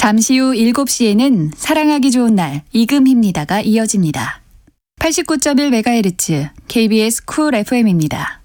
잠시 후 7시에는 사랑하기 좋은 날 이금희입니다가 이어집니다. 89.1MHz KBS 쿨 FM입니다.